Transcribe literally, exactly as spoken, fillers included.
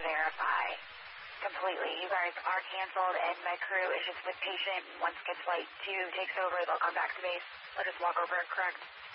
verify completely. You guys are canceled, and my crew is just with patient. Once Good Flight two takes over, they'll come back to base. They'll just walk over, correct?